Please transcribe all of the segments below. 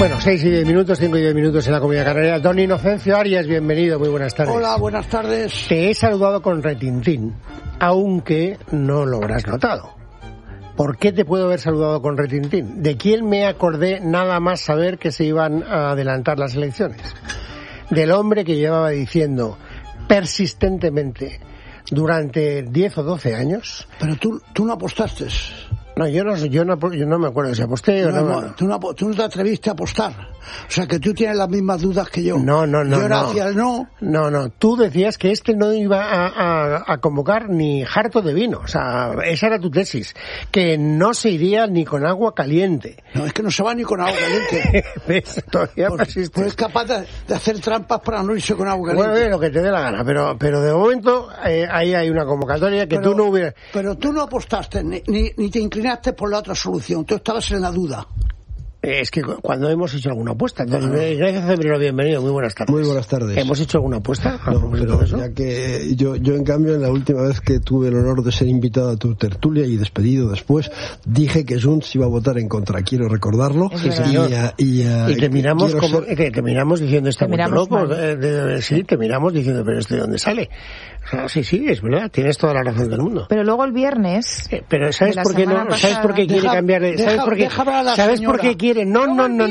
Bueno, 6 y 10 minutos, 5 y 10 minutos en la Comunidad Canaria. Don Inocencio Arias, bienvenido, muy buenas tardes. Hola, buenas tardes. Te he saludado con retintín, aunque no lo habrás notado. ¿Por qué te puedo haber saludado con retintín? ¿De quién me acordé nada más saber que se iban a adelantar las elecciones? Del hombre que llevaba diciendo persistentemente durante 10 o 12 años... Pero tú no apostaste. No, yo no me acuerdo si aposté o no. Tú no te atreviste a apostar. O sea, que tú tienes las mismas dudas que yo. No. Yo era hacia el no. No. Tú decías que no iba a convocar ni jarto de vino. O sea, esa era tu tesis. Que no se iría ni con agua caliente. No, es que no se va ni con agua caliente. ¿Ves? Todavía persiste. Pues es capaz de hacer trampas para no irse con agua caliente. Bueno, lo que te dé la gana. Pero de momento ahí hay una convocatoria que tú no hubieras... Pero tú no apostaste ni te inclinaste por la otra solución. Tú estabas en la duda. Es que cuando hemos hecho alguna apuesta. Entonces, gracias, Cebrino, bienvenido, muy buenas tardes. Muy buenas tardes. ¿Hemos hecho alguna apuesta? No, pero ya que yo en cambio, en la última vez que tuve el honor de ser invitado a tu tertulia y despedido después, dije que Junts iba a votar en contra, quiero recordarlo. Sí, señor. Y terminamos diciendo está muy loco. Sí, terminamos diciendo, pero ¿esto de dónde sale? O sea, sí, es verdad, tienes toda la razón del mundo. Pero luego el viernes... pero ¿sabes por qué no? ¿Sabes por qué quiere cambiar de...? ¿Sabes por qué quiere? No.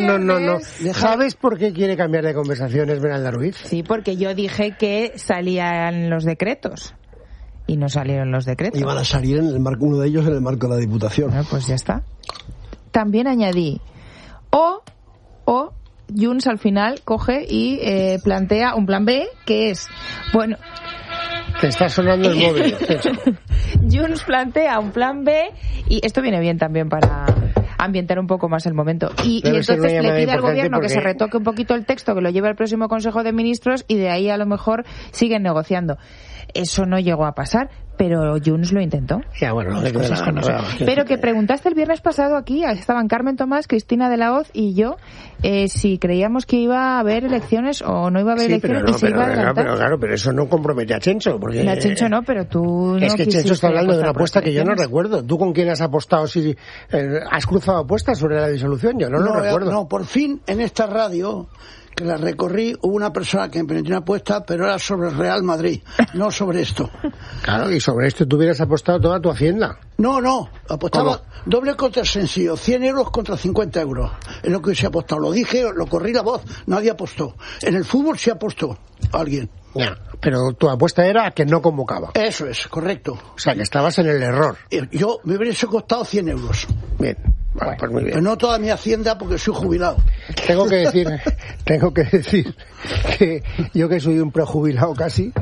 ¿Sabes por qué quiere cambiar de conversación Esmeralda Ruiz? Sí, porque yo dije que salían los decretos. Y no salieron los decretos. Iban a salir uno de ellos en el marco de la Diputación. Bueno, pues ya está. También añadí... O Junts al final coge y plantea un plan B, que es... Bueno... Te está sonando el móvil. Junts plantea un plan B y esto viene bien también para ambientar un poco más el momento. Y entonces le pide al gobierno que se retoque un poquito el texto, que lo lleve al próximo Consejo de Ministros y de ahí a lo mejor siguen negociando. Eso no llegó a pasar, pero Junts lo intentó. Ya, bueno, pero que preguntaste el viernes pasado aquí, estaban Carmen Tomás, Cristina de la Hoz y yo, si creíamos que iba a haber elecciones o no iba a haber elecciones. Pero eso no compromete a Chencho. Porque a Chencho no, pero tú es que Chencho está hablando de una apuesta que yo no recuerdo. ¿Tú con quién has apostado? Si ¿has cruzado apuestas sobre la disolución? Yo no lo recuerdo. No, por fin en esta radio... que la recorrí, hubo una persona que me metió una apuesta, pero era sobre el Real Madrid, no sobre esto. Claro, y sobre esto tú hubieras apostado toda tu hacienda. No, apostaba doble contra sencillo, 100 euros contra 50 euros. Es lo que se ha apostado. Lo dije, lo corrí la voz, nadie apostó. En el fútbol sí apostó alguien. Ya, pero tu apuesta era que no convocaba. Eso es, correcto. O sea, que estabas en el error. Yo me hubiese costado 100 euros. Bien. Bueno, pues muy bien. Pero no toda mi hacienda porque soy jubilado. Tengo que decir que yo, que soy un prejubilado casi,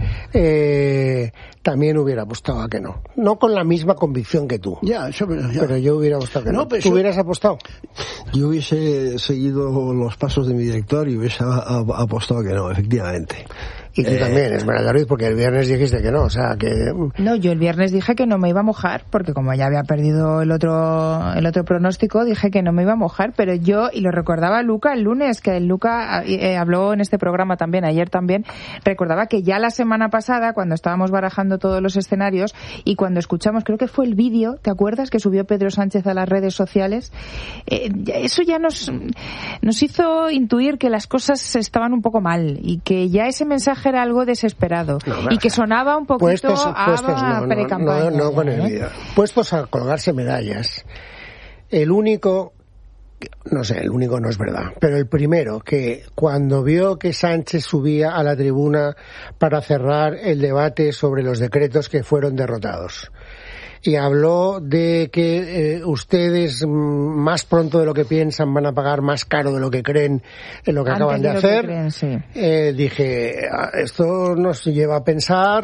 también hubiera apostado a que no. No con la misma convicción que tú. Pero yo hubiera apostado que no. ¿Tú hubieras apostado? Yo hubiese seguido los pasos de mi director y hubiese apostado que no, efectivamente. Y tú también, Esmeralda Ruiz, porque el viernes dijiste que no, o sea que... No, yo el viernes dije que no me iba a mojar, porque como ya había perdido el otro pronóstico, dije que no me iba a mojar, pero yo, y lo recordaba Luca el lunes, que Luca habló en este programa también, ayer también, recordaba que ya la semana pasada, cuando estábamos barajando todos los escenarios, y cuando escuchamos, creo que fue el vídeo, ¿te acuerdas?, que subió Pedro Sánchez a las redes sociales, eso ya nos hizo intuir que las cosas estaban un poco mal, y que ya ese mensaje era algo desesperado y que sonaba un poquito a pre-campaña. No con el vídeo. Puestos a colgarse medallas, el único no es verdad, pero el primero que cuando vio que Sánchez subía a la tribuna para cerrar el debate sobre los decretos que fueron derrotados y habló de que ustedes más pronto de lo que piensan van a pagar más caro de lo que creen en lo que acaban de hacer, dije, esto nos lleva a pensar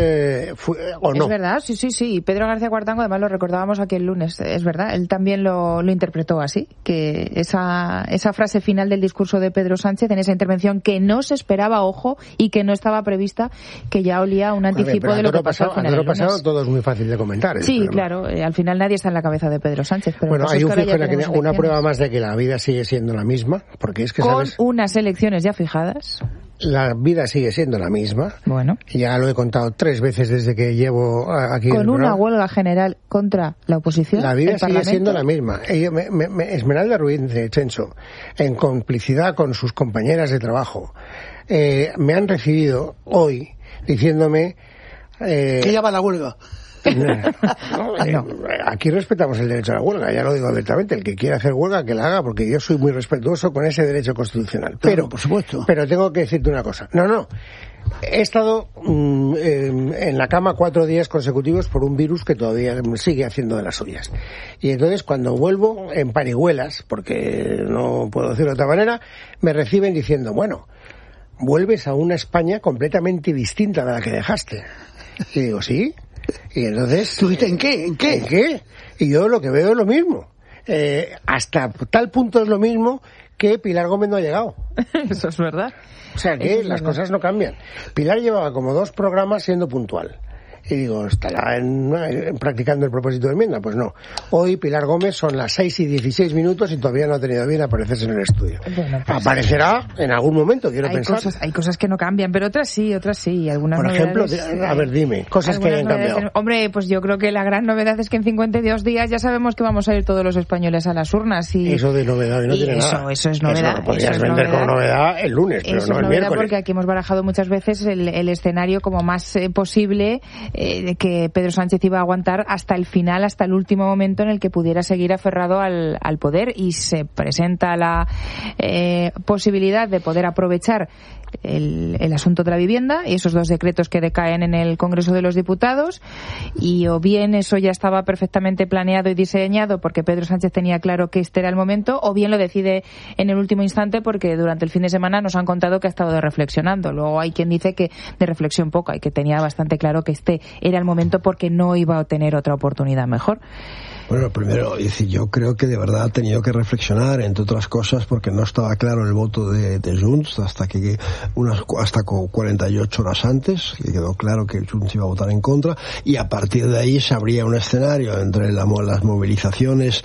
o no. Es verdad, sí. Y Pedro García Cuartango, además lo recordábamos aquí el lunes, es verdad, él también lo interpretó así, que esa frase final del discurso de Pedro Sánchez en esa intervención que no se esperaba, ojo, y que no estaba prevista, que ya olía un anticipo de lo que pasó al final del lunes. Pasado todo es muy fácil de comentar. Sí, claro, al final nadie está en la cabeza de Pedro Sánchez. Pero bueno, hay una prueba más de que la vida sigue siendo la misma, porque es que con unas elecciones ya fijadas. La vida sigue siendo la misma. Bueno. Ya lo he contado 3 veces desde que llevo aquí. Con una huelga general contra la oposición. La vida sigue siendo la misma. Esmeralda Ruiz de Chencho, en complicidad con sus compañeras de trabajo, me han recibido hoy diciéndome... ¿Qué llama la huelga? No, aquí respetamos el derecho a la huelga, ya lo digo abiertamente. El que quiera hacer huelga, que la haga, porque yo soy muy respetuoso con ese derecho constitucional. Pero, por supuesto. Pero tengo que decirte una cosa. No. He estado en la cama 4 días consecutivos por un virus que todavía sigue haciendo de las suyas. Y entonces, cuando vuelvo en parihuelas, porque no puedo decirlo de otra manera, me reciben diciendo, bueno, vuelves a una España completamente distinta de la que dejaste. Y digo, ¿sí? Y entonces... ¿Tú dices en qué? ¿En qué? Y yo lo que veo es lo mismo. Hasta tal punto es lo mismo que Pilar Gómez no ha llegado. Eso es verdad. O sea que las cosas no cambian. Pilar llevaba como 2 programas siendo puntual. Y digo, ¿estará practicando el propósito de enmienda? Pues no. Hoy Pilar Gómez son las 6:16 y todavía no ha tenido bien aparecerse en el estudio. Bueno, pues, aparecerá en algún momento, quiero pensar. Hay cosas que no cambian, pero otras sí. Algunas Por ejemplo, a ver, dime, cosas que hayan cambiado. Hombre, pues yo creo que la gran novedad es que en 52 días ya sabemos que vamos a ir todos los españoles a las urnas. Y eso de novedad no tiene nada. Eso es novedad. Eso lo podrías vender como novedad el lunes, pero no el miércoles. Porque aquí hemos barajado muchas veces el escenario como más posible, de que Pedro Sánchez iba a aguantar hasta el final, hasta el último momento en el que pudiera seguir aferrado al poder, y se presenta la posibilidad de poder aprovechar el asunto de la vivienda y esos 2 decretos que decaen en el Congreso de los Diputados, y o bien eso ya estaba perfectamente planeado y diseñado porque Pedro Sánchez tenía claro que este era el momento, o bien lo decide en el último instante porque durante el fin de semana nos han contado que ha estado reflexionando. Luego hay quien dice que de reflexión poca y que tenía bastante claro que este era el momento porque no iba a tener otra oportunidad mejor. Bueno, primero, yo creo que de verdad ha tenido que reflexionar, entre otras cosas, porque no estaba claro el voto de Junts hasta 48 horas antes, que quedó claro que Junts iba a votar en contra, y a partir de ahí se abría un escenario entre las movilizaciones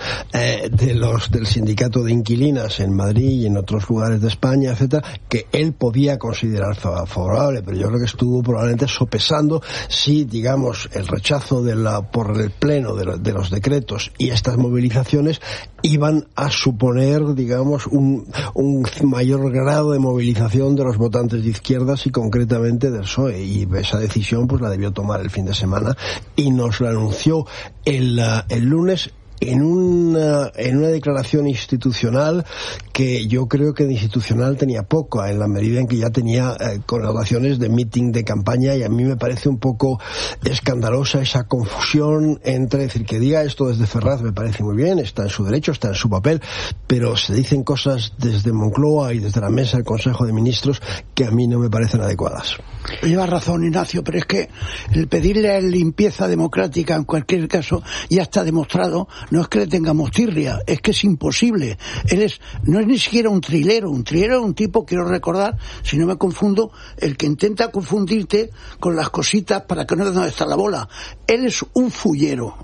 del sindicato de inquilinas en Madrid y en otros lugares de España, etcétera, que él podía considerar favorable, pero yo creo que estuvo probablemente sopesando si, digamos, el rechazo por el pleno de los decretos y estas movilizaciones iban a suponer, digamos, un mayor grado de movilización de los votantes de izquierdas y concretamente del PSOE, y esa decisión pues la debió tomar el fin de semana y nos la anunció el lunes en una declaración institucional que yo creo que de institucional tenía poco, en la medida en que ya tenía connotaciones de meeting de campaña, y a mí me parece un poco escandalosa esa confusión entre decir que diga esto desde Ferraz, me parece muy bien, está en su derecho, está en su papel, pero se dicen cosas desde Moncloa y desde la mesa del Consejo de Ministros que a mí no me parecen adecuadas. Lleva razón, Ignacio, pero es que el pedirle limpieza democrática en cualquier caso ya está demostrado. No es que le tengamos tirria, es que es imposible. No es ni siquiera un trilero es un tipo, quiero recordar, si no me confundo, el que intenta confundirte con las cositas para que no veas dónde está la bola. Él es un fullero,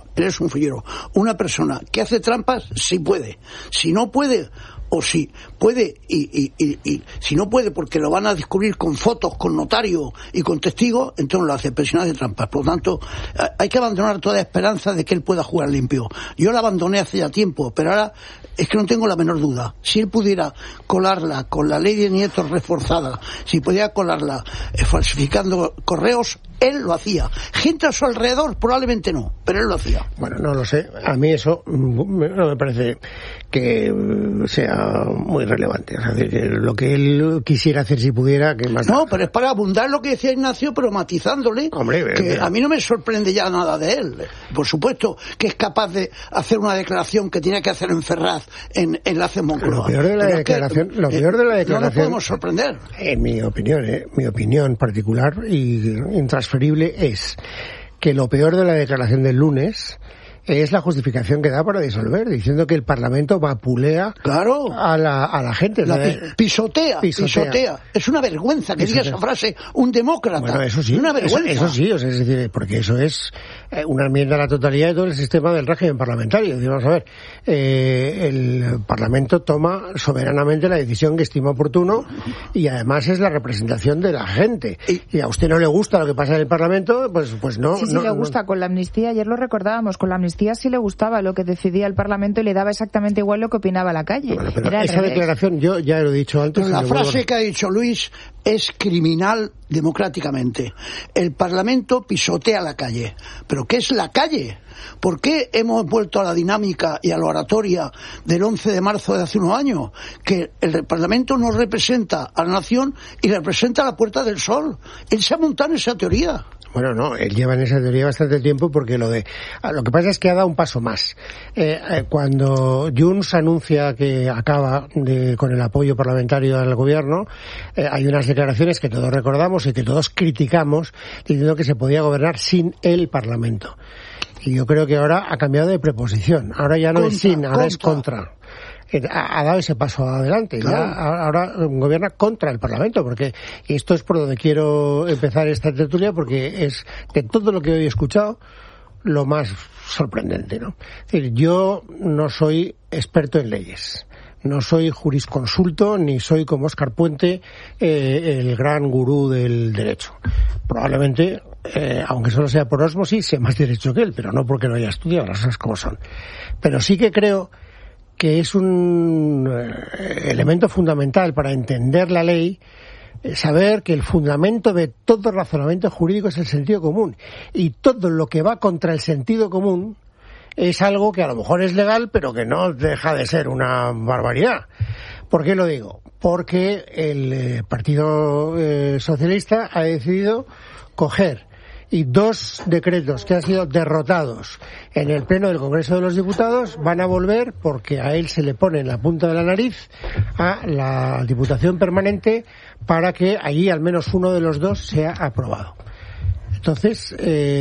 una persona que hace trampas si puede, si no puede, o si puede y si no puede porque lo van a descubrir con fotos, con notario y con testigos, entonces lo hace, pero si no hace trampas. Por lo tanto, hay que abandonar toda esperanza de que él pueda jugar limpio. Yo la abandoné hace ya tiempo, pero ahora es que no tengo la menor duda. Si él pudiera colarla con la ley de nietos reforzada, si pudiera colarla falsificando correos, él lo hacía. Gente a su alrededor probablemente no, pero él lo hacía. Bueno, no lo sé. A mí eso no me parece que sea muy relevante. O sea, que lo que él quisiera hacer si pudiera, que más... No, pero es para abundar lo que decía Ignacio, pero matizándole. Hombre, que a mí no me sorprende ya nada de él. Por supuesto que es capaz de hacer una declaración que tiene que hacer en Ferraz, en Enlace Moncloa. Lo peor de la declaración... no nos podemos sorprender. En mi opinión particular y intransferible es que lo peor de la declaración del lunes es la justificación que da para disolver, diciendo que el Parlamento vapulea a la gente. Pisotea. Es una vergüenza que diga esa frase un demócrata. Bueno, eso sí. Una vergüenza. Eso sí, o sea, es decir, porque eso es una enmienda a la totalidad de todo el sistema del régimen parlamentario. Vamos a ver, el Parlamento toma soberanamente la decisión que estima oportuno y además es la representación de la gente. Y a usted no le gusta lo que pasa en el Parlamento, pues no. Sí, le gusta. Con la amnistía, ayer lo recordábamos, con la amnistía sí le gustaba lo que decidía el Parlamento y le daba exactamente igual lo que opinaba la calle. Bueno, pero esa declaración, yo ya lo he dicho antes. Pero la frase que ha dicho Luis es criminal democráticamente. El Parlamento pisotea la calle. ¿Pero qué es la calle? ¿Por qué hemos vuelto a la dinámica y a la oratoria del 11 de marzo de hace unos años? Que el Parlamento no representa a la nación y representa la Puerta del Sol. Él se ha montado en esa teoría. Bueno, no, él lleva en esa teoría bastante tiempo porque lo que pasa es que ha dado un paso más. Cuando Junts anuncia que acaba con el apoyo parlamentario al gobierno, hay unas declaraciones que todos recordamos y que todos criticamos diciendo que se podía gobernar sin el Parlamento. Y yo creo que ahora ha cambiado de preposición. Ahora ya no es sin, ahora es contra. Ha dado ese paso adelante. Claro. Ya ahora gobierna contra el Parlamento, porque esto es por donde quiero empezar esta tertulia, porque es de todo lo que hoy he escuchado lo más sorprendente, ¿no? Es decir, yo no soy experto en leyes. No soy jurisconsulto, ni soy como Óscar Puente, el gran gurú del derecho. Probablemente, aunque solo sea por ósmosis, sé más derecho que él, pero no porque lo haya estudiado, las cosas como son. Pero sí que creo que es un elemento fundamental para entender la ley, saber que el fundamento de todo razonamiento jurídico es el sentido común. Y todo lo que va contra el sentido común es algo que a lo mejor es legal, pero que no deja de ser una barbaridad. ¿Por qué lo digo? Porque el Partido Socialista ha decidido coger y 2 decretos que han sido derrotados en el Pleno del Congreso de los Diputados van a volver porque a él se le pone en la punta de la nariz a la Diputación Permanente para que allí al menos uno de los 2 sea aprobado. Entonces,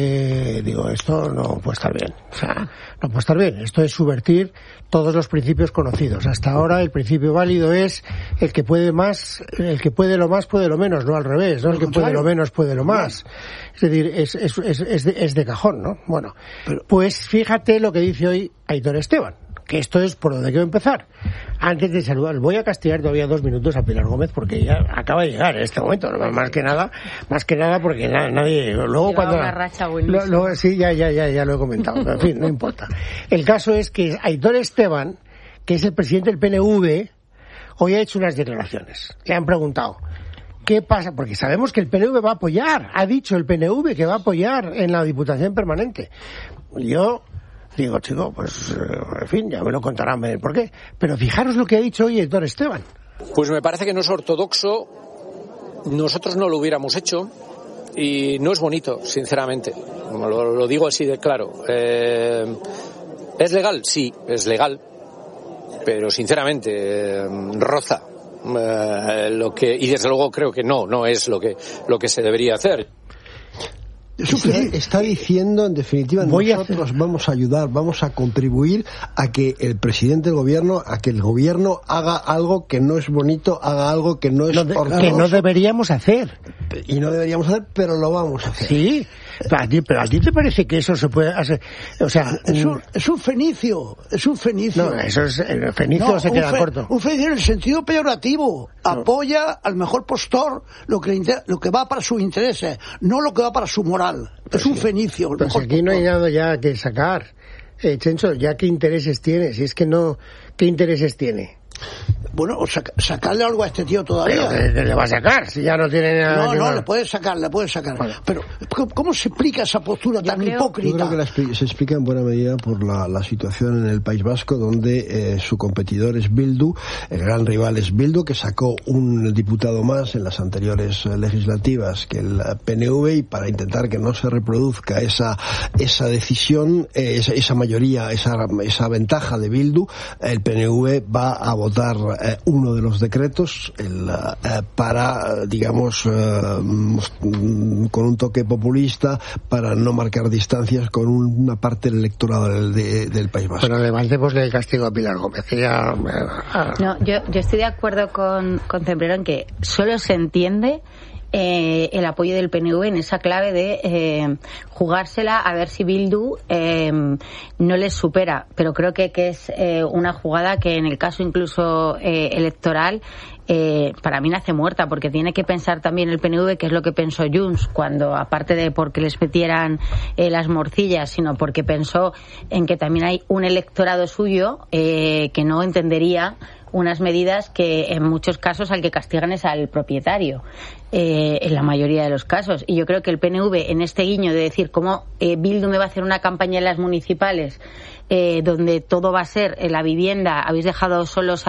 esto no puede estar bien. O sea, no puede estar bien. Esto es subvertir todos los principios conocidos. Hasta ahora el principio válido es el que puede más, el que puede lo más puede lo menos, no al revés, ¿no? El que puede lo menos puede lo más. Es decir, es de cajón, ¿no? Bueno, pues fíjate lo que dice hoy Aitor Esteban, que esto es por donde quiero empezar. Antes de saludar, voy a castigar todavía 2 minutos a Pilar Gómez porque ya acaba de llegar en este momento, más que nada porque nadie luego cuando una racha buenísima. Sí, ya lo he comentado, pero en fin, no importa. El caso es que Aitor Esteban, que es el presidente del PNV, hoy ha hecho unas declaraciones. Le han preguntado ¿qué pasa? Porque sabemos que el PNV va a apoyar, ha dicho el PNV que va a apoyar en la Diputación Permanente. Yo digo, chico, pues, en fin, ya me lo contarán por qué. Pero fijaros lo que ha dicho hoy Aitor Esteban. Pues me parece que no es ortodoxo, nosotros no lo hubiéramos hecho y no es bonito, sinceramente. Lo digo así de claro. ¿Es legal? Sí, es legal. Pero sinceramente, roza lo que, y desde luego creo que no es lo que se debería hacer. Está diciendo, en definitiva, nosotros vamos a ayudar, vamos a contribuir a que el presidente del gobierno, a que el gobierno haga algo que no es bonito, haga algo que no es ortodoxo. Que no deberíamos hacer. Y no deberíamos hacer, pero lo vamos a hacer. Sí, pero a ti te parece que eso se puede hacer. O sea, es un fenicio. No, eso es, el fenicio se queda corto. Un fenicio en el sentido peyorativo. Apoya al mejor postor lo que va para sus intereses, no lo que va para su moral. Es un fenicio. Pero si aquí no hay nada ya que sacar. Chencho, ¿ya qué intereses tiene? Si es que no, ¿qué intereses tiene? Bueno, sacarle algo a este tío todavía. ¿Pero qué le va a sacar? Si ya no tiene nada. No, le puedes sacar. Vale. Pero, ¿cómo se explica esa postura tan hipócrita? Yo creo que se explica en buena medida por la situación en el País Vasco, donde su competidor es Bildu, el gran rival es Bildu, que sacó un diputado más en las anteriores legislativas que el PNV, y para intentar que no se reproduzca esa decisión, esa mayoría, esa ventaja de Bildu, el PNV va a votar uno de los decretos para, digamos, con un toque populista, para no marcar distancias con una parte del electorado del País Vasco. Pero levantémosle el castigo a Pilar Gómez, que ya... No, yo estoy de acuerdo con Cembrero en que solo se entiende el apoyo del PNV en esa clave de jugársela a ver si Bildu no les supera, pero creo que es una jugada que en el caso incluso electoral para mí nace muerta, porque tiene que pensar también el PNV qué es lo que pensó Junts cuando, aparte de porque les metieran las morcillas, sino porque pensó en que también hay un electorado suyo que no entendería unas medidas que en muchos casos al que castigan es al propietario, en la mayoría de los casos. Y yo creo que el PNV, en este guiño de decir cómo Bildu me va a hacer una campaña en las municipales donde todo va a ser la vivienda, habéis dejado solos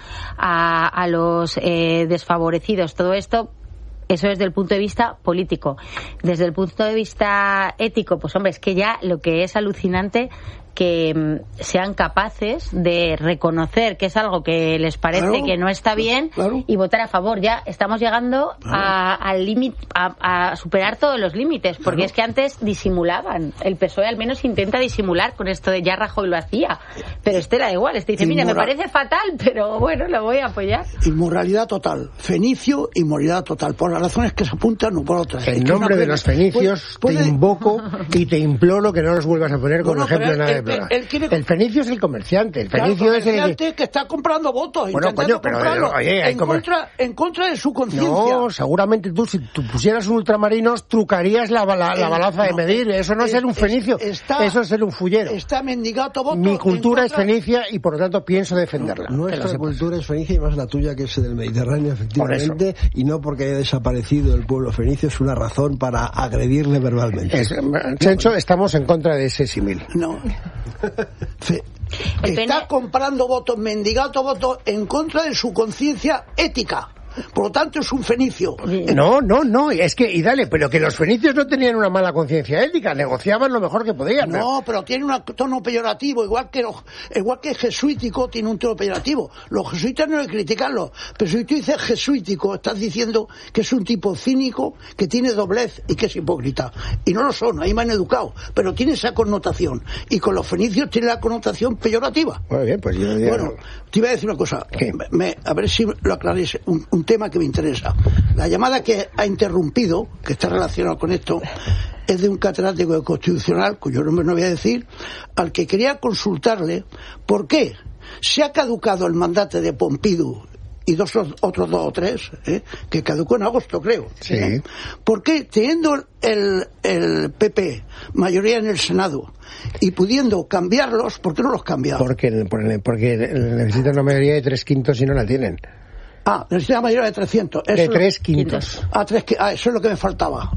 a los desfavorecidos, todo esto, eso desde el punto de vista político. Desde el punto de vista ético, pues hombre, es que ya lo que es alucinante que sean capaces de reconocer que es algo que les parece que no está bien y votar a favor. Ya estamos llegando al límite, a superar todos los límites, porque es que antes disimulaban. El PSOE al menos intenta disimular con esto de ya Rajoy lo hacía, pero este da igual, este dice, mira, me parece fatal, pero bueno, lo voy a apoyar. Inmoralidad total, fenicio, inmoralidad total, por las razones que se apuntan, no por otras. En nombre de los fenicios te invoco y te imploro que no los vuelvas a poner como ejemplo nada de programa. El fenicio es el comerciante, el fenicio es el que está comprando votos, bueno, coño, pero oye, en contra de su conciencia. No, seguramente tú, si tú pusieras un ultramarinos, trucarías la balanza de medir. Eso no es ser un fenicio, eso es ser un fullero. Está mendigando votos. Mi cultura es fenicia y por lo tanto pienso defenderla. Nuestra cultura es fenicia y más la tuya, que es del Mediterráneo, efectivamente, y no porque haya desaparecido el pueblo fenicio es una razón para agredirle verbalmente. Chencho, estamos en contra de ese símil. No. Está comprando votos, mendigando votos en contra de su conciencia ética. Por lo tanto, es un fenicio. No, es que, y dale, pero que los fenicios no tenían una mala conciencia ética, negociaban lo mejor que podían. No, pero tiene un tono peyorativo, igual que el jesuítico tiene un tono peyorativo. Los jesuitas no hay que criticarlos, pero si tú dices jesuítico, estás diciendo que es un tipo cínico, que tiene doblez y que es hipócrita. Y no lo son, ahí me han educado, pero tiene esa connotación. Y con los fenicios tiene la connotación peyorativa. Muy bien, pues yo diría... Bueno, te iba a decir una cosa, a ver si lo aclaréis, un tema que me interesa. La llamada que ha interrumpido, que está relacionada con esto, es de un catedrático de Constitucional, cuyo nombre no voy a decir, al que quería consultarle por qué se ha caducado el mandato de Pompidou y otros dos o tres, que caducó en agosto, creo. Sí. ¿Por qué, teniendo el PP mayoría en el Senado y pudiendo cambiarlos, por qué no los cambia? Porque necesitan una mayoría de 3/5 y no la tienen. Necesita una mayoría de 300. De 3/5. Eso es lo que me faltaba.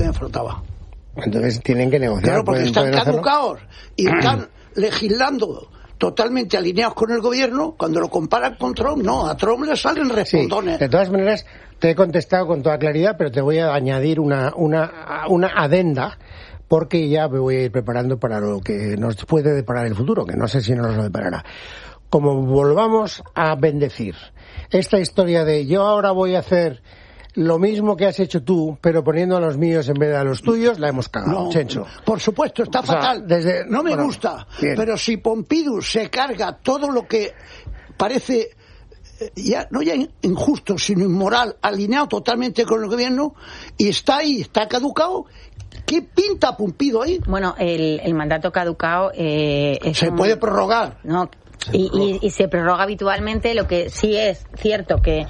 Entonces tienen que negociar. Claro, porque están caducados y están legislando totalmente alineados con el gobierno. Cuando lo comparan con Trump, no, a Trump le salen respondones. Sí, de todas maneras, te he contestado con toda claridad, pero te voy a añadir una adenda, porque ya me voy a ir preparando para lo que nos puede deparar el futuro, que no sé si nos lo deparará. Como volvamos a bendecir esta historia de yo ahora voy a hacer lo mismo que has hecho tú, pero poniendo a los míos en vez de a los tuyos, la hemos cagado, Chencho. Por supuesto, está fatal. No me gusta. Bien. Pero si Pompidou se carga todo lo que parece no ya injusto, sino inmoral, alineado totalmente con el gobierno, y está ahí, está caducado, ¿qué pinta Pompidou ahí? Bueno, el mandato caducado se puede prorrogar. No. Y se prorroga habitualmente. Lo que sí es cierto que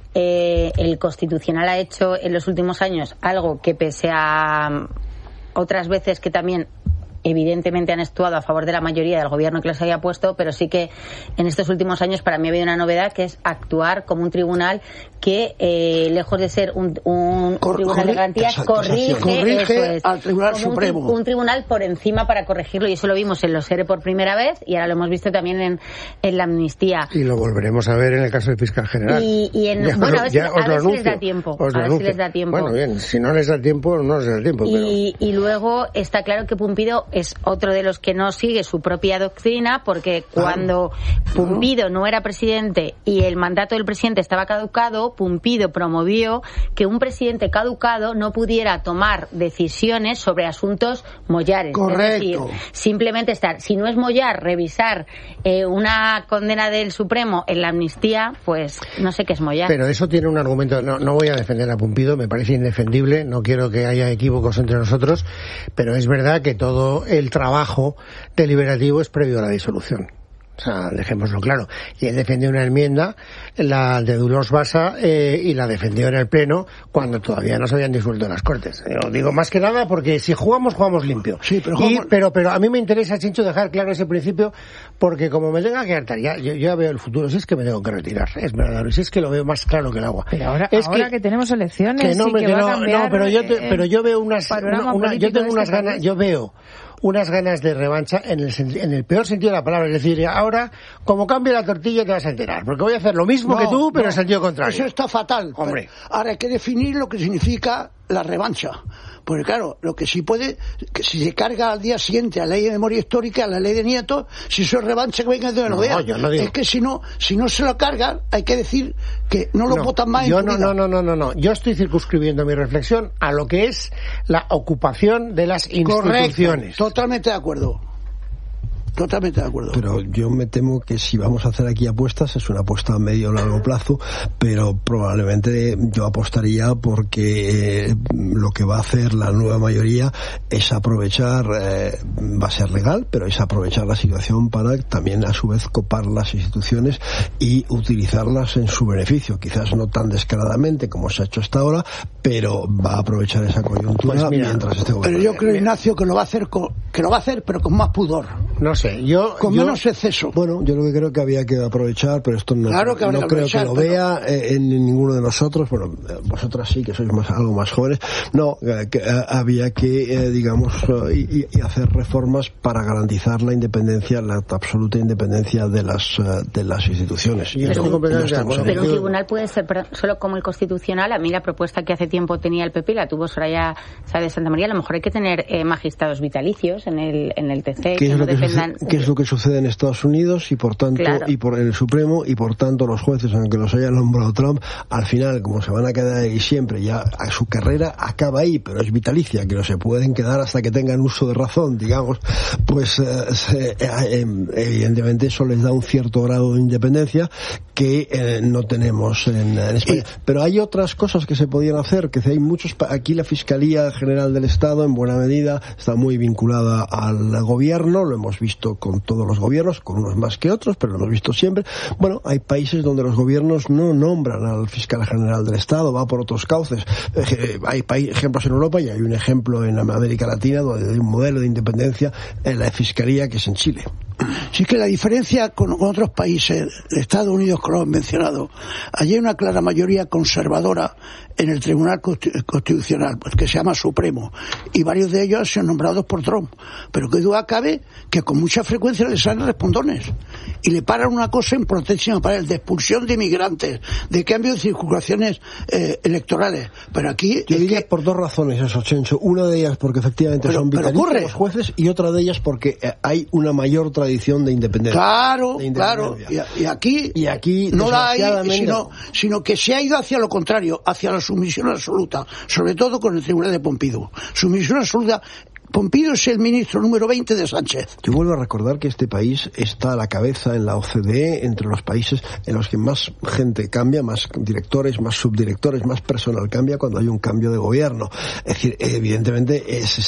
el Constitucional ha hecho en los últimos años algo que, pese a otras veces que también evidentemente han actuado a favor de la mayoría del gobierno que les había puesto, pero sí que en estos últimos años para mí ha habido una novedad, que es actuar como un tribunal que, lejos de ser un tribunal de garantías, corrige al Tribunal Supremo. Un tribunal por encima para corregirlo, y eso lo vimos en los ERE por primera vez y ahora lo hemos visto también en la amnistía. Y lo volveremos a ver en el caso del fiscal general. A ver si les da tiempo. Bueno, bien, si no les da tiempo, no les da tiempo. Y luego está claro que Pompidou es otro de los que no sigue su propia doctrina, porque cuando Pumpido no era presidente y el mandato del presidente estaba caducado, Pumpido promovió que un presidente caducado no pudiera tomar decisiones sobre asuntos mollares. Correcto. Es decir, simplemente estar, si no es mollar, revisar una condena del Supremo en la amnistía, pues no sé qué es mollar. Pero eso tiene un argumento, no voy a defender a Pumpido, me parece indefendible, no quiero que haya equívocos entre nosotros, pero es verdad que todo el trabajo deliberativo es previo a la disolución. O sea, dejémoslo claro. Y él defendió una enmienda, la de Dolors Bassa, y la defendió en el Pleno cuando todavía no se habían disuelto las Cortes. Yo digo más que nada porque si jugamos limpio. Sí, pero a mí me interesa, Chincho, dejar claro ese principio, porque como me tenga que hartar, yo ya veo el futuro, si es que me tengo que retirar, es verdad, si es que lo veo más claro que el agua. Pero ahora que tenemos elecciones que no, y que va a cambiar, pero yo veo yo tengo unas ganas, país. yo veo unas ganas de revancha en el peor sentido de la palabra. Es decir, ahora, como cambie la tortilla te vas a enterar, porque voy a hacer lo mismo que tú, pero en sentido contrario. Eso está fatal. Hombre. Ahora hay que definir lo que significa la revancha. Porque claro, lo que sí puede, que si se carga al día siguiente a la ley de memoria histórica, a la ley de nietos, si eso es revancha, que venga de nuevo. Yo no digo. Es que si no se lo cargan, hay que decir que no lo votan más en tu vida. No. Yo estoy circunscribiendo mi reflexión a lo que es la ocupación de las instituciones. Correcto, totalmente de acuerdo. Pero yo me temo que si vamos a hacer aquí apuestas, es una apuesta a medio o largo plazo, pero probablemente yo apostaría porque lo que va a hacer la nueva mayoría es aprovechar, va a ser legal, pero es aprovechar la situación para también a su vez copar las instituciones y utilizarlas en su beneficio. Quizás no tan descaradamente como se ha hecho hasta ahora, pero va a aprovechar esa coyuntura mientras esté gobernando. Pero yo creo, Ignacio, que lo va a hacer pero con más pudor. No sé. Con menos exceso. Bueno, yo lo que creo que había que aprovechar, pero esto no creo que lo vea en ninguno de nosotros. Bueno, vosotras sí, que sois algo más jóvenes. No, que había que, digamos, y hacer reformas para garantizar la independencia, la absoluta independencia de las instituciones. Pero un tribunal puede ser solo como el Constitucional. A mí la propuesta que hace tiempo tenía el PP, la tuvo Soraya Sáez de Santa María, a lo mejor hay que tener magistrados vitalicios en el TC, que no dependan... ¿Qué es lo que sucede en Estados Unidos y por tanto en el Supremo, y por tanto los jueces, aunque los haya nombrado Trump, al final, como se van a quedar ahí siempre, ya su carrera acaba ahí, pero es vitalicia, que no se pueden quedar hasta que tengan uso de razón, digamos, pues evidentemente eso les da un cierto grado de independencia que no tenemos en España. Pero hay otras cosas que se podían hacer, que hay muchos, aquí la Fiscalía General del Estado en buena medida está muy vinculada al gobierno, lo hemos visto con todos los gobiernos, con unos más que otros, pero lo hemos visto siempre. Bueno, hay países donde los gobiernos no nombran al fiscal general del Estado, va por otros cauces. Hay ejemplos en Europa y hay un ejemplo en América Latina donde hay un modelo de independencia en la fiscalía que es en Chile. Sí, que la diferencia con otros países, Estados Unidos, que lo han mencionado, allí hay una clara mayoría conservadora en el Tribunal Constitucional, pues, que se llama Supremo, y varios de ellos han sido nombrados por Trump. Pero qué duda cabe que con mucha frecuencia le salen respondones y le paran una cosa importantísima para él, de expulsión de inmigrantes, de cambio de circunscripciones electorales. Pero aquí yo diría por dos razones eso, Chencho. Una de ellas porque efectivamente son vitalicios los jueces, y otra de ellas porque hay una mayor tradición de independencia. Claro. Y aquí no la hay, sino que se ha ido hacia lo contrario, hacia la sumisión absoluta, sobre todo con el Tribunal de Pompidou. Sumisión absoluta. Pompidou es el ministro número 20 de Sánchez. Yo vuelvo a recordar que este país está a la cabeza en la OCDE entre los países en los que más gente cambia, más directores, más subdirectores, más personal cambia cuando hay un cambio de gobierno. Es decir, evidentemente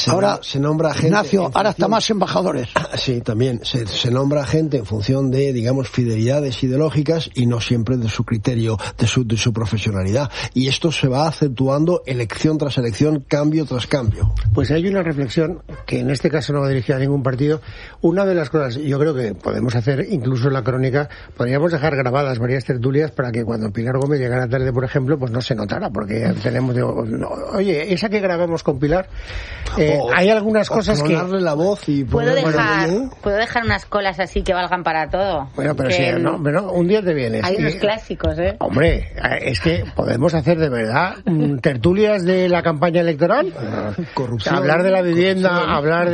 se nombra gente... Ignacio, ahora está más embajadores. Sí, también. Se nombra gente en función de, digamos, fidelidades ideológicas y no siempre de su criterio, de su profesionalidad. Y esto se va acentuando elección tras elección, cambio tras cambio. Pues hay una reflexión que en este caso no va dirigida a ningún partido. Una de las cosas, yo creo que podemos hacer, incluso en la crónica, podríamos dejar grabadas varias tertulias para que cuando Pilar Gómez llegara tarde, por ejemplo, pues no se notara, porque tenemos, oye, esa que grabamos con Pilar, hay algunas cosas que... darle la voz y... ¿Puedo dejar unas colas así que valgan para todo? Bueno, pero sí, pero un día te vienes. Hay unos clásicos, Hombre, es que podemos hacer de verdad tertulias de la campaña electoral, corrupción, hablar de la vivienda, vivienda, hablar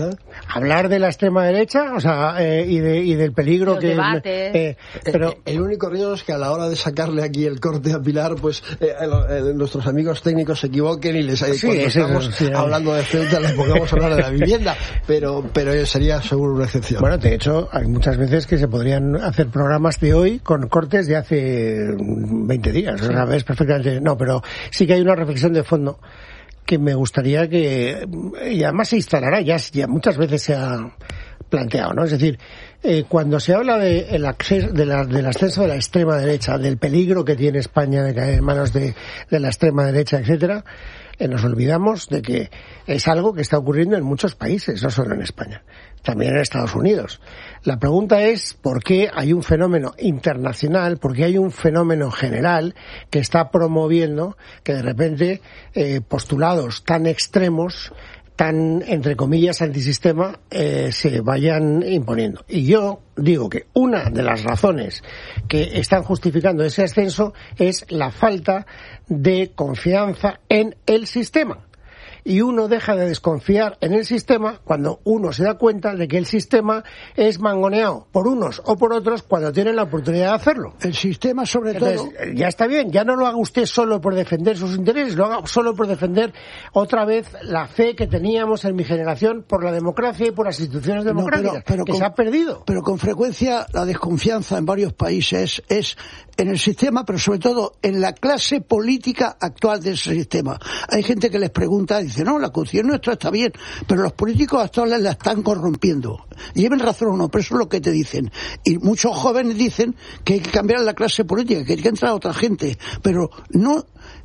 de la extrema derecha, o sea, y del peligro los que debates. Pero el único riesgo es que a la hora de sacarle aquí el corte a Pilar, pues nuestros amigos técnicos se equivoquen y les cuando estamos hablando de Ceuta les pongamos a hablar de la vivienda, pero sería seguro una excepción. Bueno, de hecho, hay muchas veces que se podrían hacer programas de hoy con cortes de hace 20 días, o sea, ves perfectamente. No, pero sí que hay una reflexión de fondo que me gustaría que, y además se instalará, ya muchas veces se ha planteado, ¿no? Es decir, cuando se habla del ascenso de la extrema derecha, del peligro que tiene España de caer en manos de la extrema derecha, etcétera, nos olvidamos de que es algo que está ocurriendo en muchos países, no solo en España, también en Estados Unidos. La pregunta es por qué hay un fenómeno internacional, por qué hay un fenómeno general que está promoviendo que de repente postulados tan extremos, tan, entre comillas, antisistema, se vayan imponiendo. Y yo digo que una de las razones que están justificando ese ascenso es la falta de confianza en el sistema. Y uno deja de desconfiar en el sistema cuando uno se da cuenta de que el sistema es mangoneado por unos o por otros cuando tienen la oportunidad de hacerlo. El sistema, sobre Entonces, todo... ya está bien, ya no lo haga usted solo por defender sus intereses, lo haga solo por defender otra vez la fe que teníamos en mi generación por la democracia y por las instituciones democráticas, que se ha perdido. Pero con frecuencia la desconfianza en varios países es en el sistema, pero sobre todo en la clase política actual de ese sistema. Hay gente que les pregunta, dice, no, la Constitución nuestra está bien, pero los políticos actuales la están corrompiendo. Lleven razón o no, pero eso es lo que te dicen. Y muchos jóvenes dicen que hay que cambiar la clase política, que hay que entrar otra gente, pero no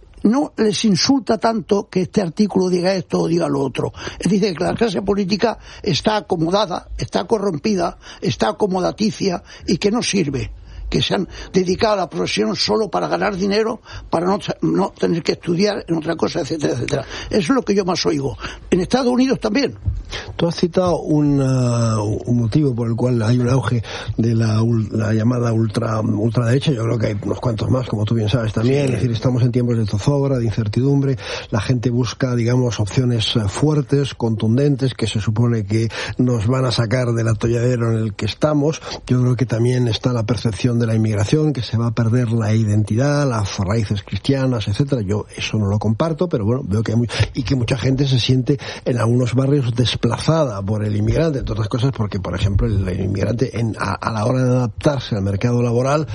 les insulta tanto que este artículo diga esto o diga lo otro. Es decir, que la clase política está acomodada, está corrompida, está acomodaticia y que no sirve. Que se han dedicado a la profesión solo para ganar dinero, para no tener que estudiar en otra cosa, etcétera, etcétera. Eso es lo que yo más oigo. En Estados Unidos también. Tú has citado un motivo por el cual hay un auge de la llamada ultraderecha. Yo creo que hay unos cuantos más, como tú bien sabes también. Sí. Es decir, estamos en tiempos de zozobra, de incertidumbre. La gente busca, digamos, opciones fuertes, contundentes, que se supone que nos van a sacar del atolladero en el que estamos. Yo creo que también está la percepción de la inmigración, que se va a perder la identidad, las raíces cristianas, etcétera. Yo eso no lo comparto, pero bueno, veo que hay que mucha gente se siente en algunos barrios desplazada por el inmigrante, entre otras cosas porque, por ejemplo, el inmigrante a la hora de adaptarse al mercado laboral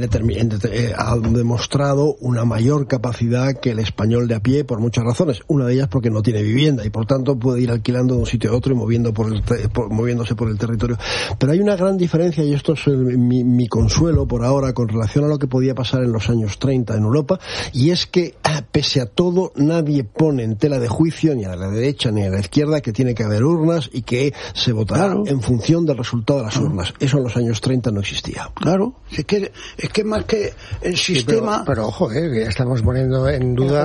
ha demostrado una mayor capacidad que el español de a pie por muchas razones. Una de ellas porque no tiene vivienda y por tanto puede ir alquilando de un sitio a otro y moviéndose por el territorio. Pero hay una gran diferencia, y esto es mi consuelo por ahora con relación a lo que podía pasar en los años 30 en Europa, y es que pese a todo nadie pone en tela de juicio ni a la derecha ni a la izquierda que tiene que haber urnas y que se votará en función del resultado de las urnas. Eso en los años 30 no existía. Claro, es que más que el sistema... Sí, pero ojo, ya estamos poniendo en duda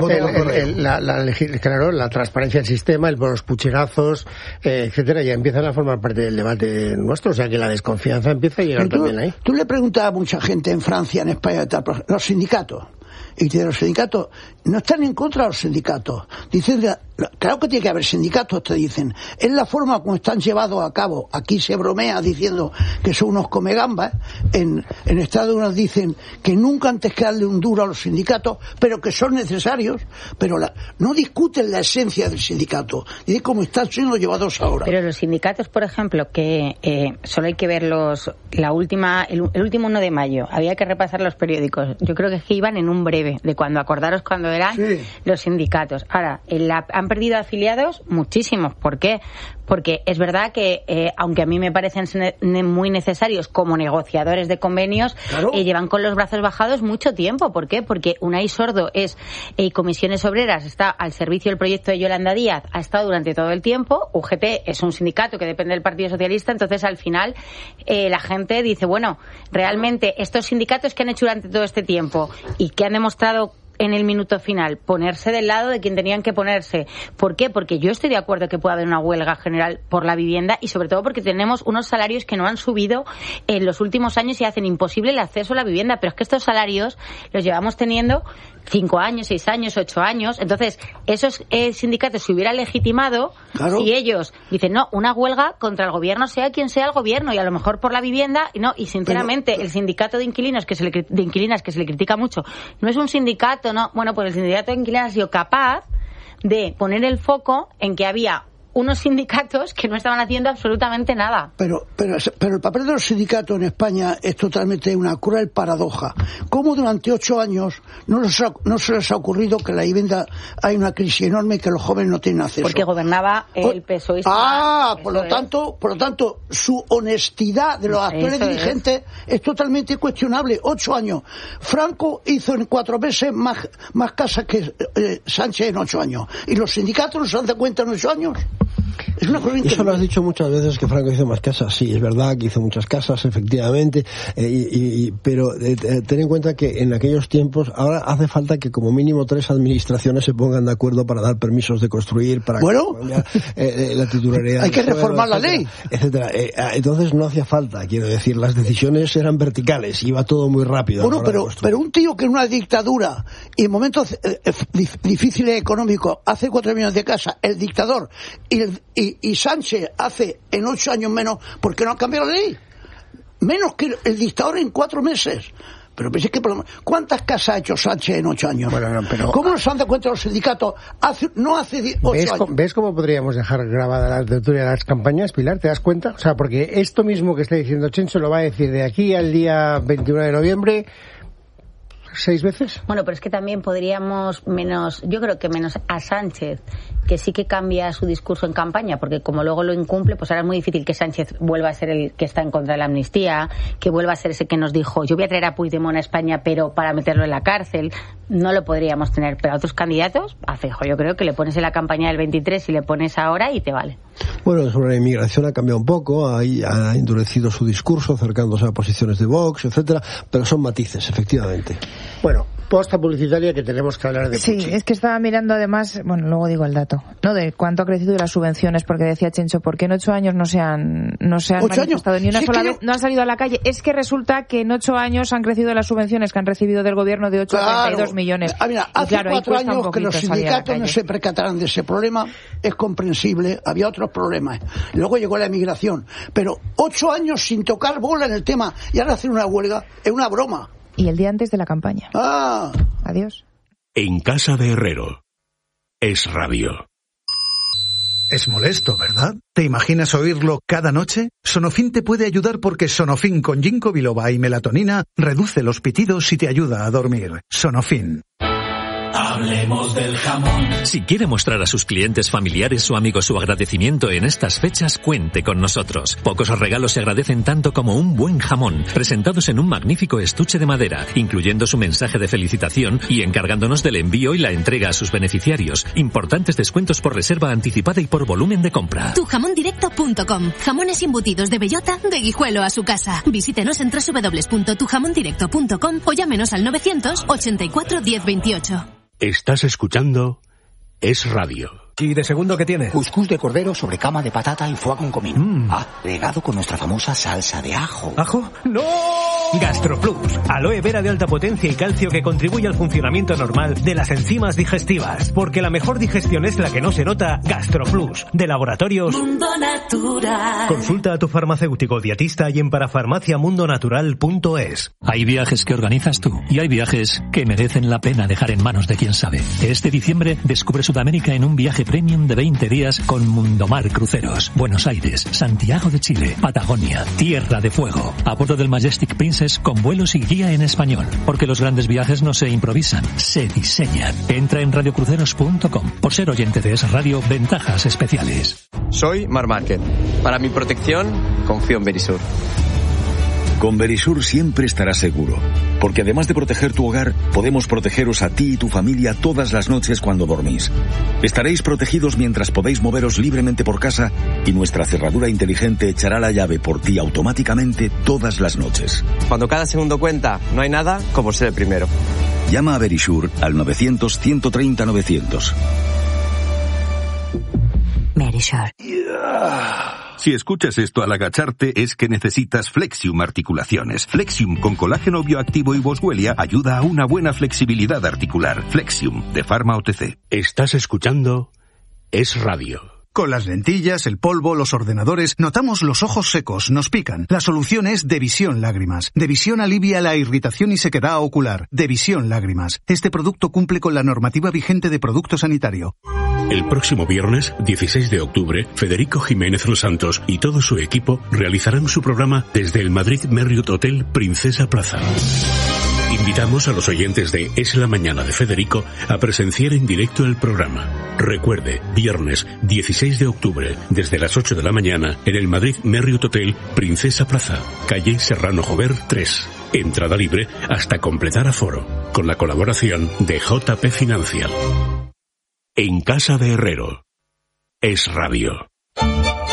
la transparencia del sistema, los pucherazos, etcétera, ya empiezan a formar parte del debate nuestro, o sea que la desconfianza empieza a llegar también ahí. Tú le preguntas a mucha gente en Francia, en España, los sindicatos, y de los sindicatos no están en contra de los sindicatos. Dicen, claro que tiene que haber sindicatos, te dicen. Es la forma como están llevados a cabo. Aquí se bromea diciendo que son unos comegambas. En Estados Unidos dicen que nunca antes que darle un duro a los sindicatos, pero que son necesarios. Pero no discuten la esencia del sindicato. Dicen cómo están siendo llevados ahora. Pero los sindicatos, por ejemplo, que solo hay que ver el último 1 de mayo. Había que repasar los periódicos. Yo creo que iban en un breve de cuando acordaros cuando eran los sindicatos. Ahora, han perdido afiliados muchísimos. ¿Por qué? Porque es verdad que, aunque a mí me parecen muy necesarios como negociadores de convenios, claro, llevan con los brazos bajados mucho tiempo. ¿Por qué? Porque Unai Sordo Comisiones Obreras está al servicio del proyecto de Yolanda Díaz, ha estado durante todo el tiempo. UGT es un sindicato que depende del Partido Socialista, entonces al final la gente dice, bueno, realmente estos sindicatos que han hecho durante todo este tiempo y que han demostrado en el minuto final, ponerse del lado de quien tenían que ponerse. ¿Por qué? Porque yo estoy de acuerdo que pueda haber una huelga general por la vivienda y sobre todo porque tenemos unos salarios que no han subido en los últimos años y hacen imposible el acceso a la vivienda. Pero es que estos salarios los llevamos teniendo 5 años, 6 años, 8 años. Entonces, esos sindicatos se hubieran legitimado si ellos dicen, no, una huelga contra el gobierno, sea quien sea el gobierno, y a lo mejor por la vivienda, y sinceramente, el sindicato de inquilinos que se le critica mucho, no es un sindicato, no, bueno, pues el sindicato de inquilinos ha sido capaz de poner el foco en que había unos sindicatos que no estaban haciendo absolutamente nada. Pero el papel de los sindicatos en España es totalmente una cruel paradoja. ¿Cómo durante 8 años no se les ha ocurrido que la vivienda hay una crisis enorme y que los jóvenes no tienen acceso? Porque gobernaba el PSOE. Por lo tanto, su honestidad de los actuales dirigentes es totalmente cuestionable. 8 años. Franco hizo en 4 meses más casas que Sánchez en 8 años. ¿Y los sindicatos no se dan cuenta en 8 años? Es una cosa increíble. Eso lo has dicho muchas veces, que Franco hizo más casas. Sí, es verdad que hizo muchas casas, efectivamente, pero ten en cuenta que en aquellos tiempos ahora hace falta que como mínimo 3 administraciones se pongan de acuerdo para dar permisos de construir, para cambiar la titularidad. Hay que reformar la ley, etcétera. Entonces no hacía falta, quiero decir, las decisiones eran verticales, iba todo muy rápido. Bueno, pero un tío que en una dictadura y en momentos difíciles económicos hace 4 millones de casas, el dictador y Sánchez hace en 8 años menos, ¿por qué no ha cambiado la ley? Menos que el dictador en 4 meses. Pero pensé que ¿cuántas casas ha hecho Sánchez en 8 años? Bueno, pero ¿cómo nos han dado cuenta los sindicatos? Hace 8 años. ¿Ves cómo podríamos dejar grabada la tertulia de las campañas, Pilar? ¿Te das cuenta? O sea, porque esto mismo que está diciendo Chencho lo va a decir de aquí al día 21 de noviembre 6 veces. Bueno, pero es que también podríamos yo creo que menos a Sánchez, que sí que cambia su discurso en campaña, porque como luego lo incumple, pues ahora es muy difícil que Sánchez vuelva a ser el que está en contra de la amnistía, que vuelva a ser ese que nos dijo, yo voy a traer a Puigdemont a España, pero para meterlo en la cárcel. No lo podríamos tener, pero a otros candidatos, a Feijóo, yo creo que le pones en la campaña del 23 y le pones ahora y te vale. Bueno, sobre la inmigración ha cambiado un poco, ha endurecido su discurso, acercándose a posiciones de Vox, etcétera, pero son matices, efectivamente. Bueno, posta publicitaria que tenemos que hablar de Puig. Sí, es que estaba mirando además, bueno, luego digo el dato, ¿no? De cuánto ha crecido las subvenciones, porque decía Chencho, ¿por qué en 8 años no se han manifestado ni una sola vez? No han salido a la calle. Es que resulta que en 8 años han crecido las subvenciones que han recibido del gobierno de 8 a 32 millones. Mira, hace 4 años que los sindicatos no se percataran de ese problema, es comprensible, había otros problemas. Luego llegó la emigración, pero 8 años sin tocar bola en el tema y ahora hacer una huelga es una broma. Y el día antes de la campaña. Adiós. En casa de Herrero. Es radio. Es molesto, ¿verdad? ¿Te imaginas oírlo cada noche? Sonofin te puede ayudar porque Sonofin con ginkgo biloba y melatonina reduce los pitidos y te ayuda a dormir. Sonofin. Hablemos del jamón. Si quiere mostrar a sus clientes familiares o amigos su agradecimiento en estas fechas, cuente con nosotros. Pocos regalos se agradecen tanto como un buen jamón, presentados en un magnífico estuche de madera, incluyendo su mensaje de felicitación y encargándonos del envío y la entrega a sus beneficiarios. Importantes descuentos por reserva anticipada y por volumen de compra. Tujamondirecto.com. Jamones embutidos de bellota, de Guijuelo a su casa. Visítenos en www.tujamondirecto.com o llámenos al 984 1028. Estás escuchando Es Radio. ¿Y de segundo qué tiene? Cuscús de cordero sobre cama de patata y foie con comino. Regado con nuestra famosa salsa de ajo. ¿Ajo? ¡No! GastroPlus. Aloe vera de alta potencia y calcio que contribuye al funcionamiento normal de las enzimas digestivas. Porque la mejor digestión es la que no se nota. GastroPlus. De Laboratorios Mundo Natural. Consulta a tu farmacéutico dietista y en parafarmaciamundonatural.es. Hay viajes que organizas tú y hay viajes que merecen la pena dejar en manos de quien sabe. Este diciembre descubre Sudamérica en un viaje premium de 20 días con Mundomar Cruceros. Buenos Aires, Santiago de Chile, Patagonia, Tierra de Fuego. A bordo del Majestic Princess con vuelos y guía en español. Porque los grandes viajes no se improvisan, se diseñan. Entra en radiocruceros.com. Por ser oyente de Es Radio, ventajas especiales. Soy Mar Márquez. Para mi protección, confío en Verisur. Con Verisur siempre estarás seguro, porque además de proteger tu hogar, podemos protegeros a ti y tu familia todas las noches cuando dormís. Estaréis protegidos mientras podéis moveros libremente por casa y nuestra cerradura inteligente echará la llave por ti automáticamente todas las noches. Cuando cada segundo cuenta, no hay nada como ser el primero. Llama a Verisure al 900-130-900. Verisure. Si escuchas esto al agacharte es que necesitas Flexium Articulaciones. Flexium con colágeno bioactivo y boswellia ayuda a una buena flexibilidad articular. Flexium, de Pharma OTC. Estás escuchando Es Radio. Con las lentillas, el polvo, los ordenadores, notamos los ojos secos, nos pican. La solución es Devisión Lágrimas. Devisión alivia la irritación y sequedad ocular. Devisión Lágrimas. Este producto cumple con la normativa vigente de producto sanitario. El próximo viernes, 16 de octubre, Federico Jiménez Los Santos y todo su equipo realizarán su programa desde el Madrid Marriott Hotel Princesa Plaza. Invitamos a los oyentes de Es la Mañana de Federico a presenciar en directo el programa. Recuerde, viernes 16 de octubre, desde las 8 de la mañana, en el Madrid Marriott Hotel Princesa Plaza, calle Serrano Jover 3. Entrada libre hasta completar aforo, con la colaboración de JP Financial. En Casa de Herrero. Es Radio.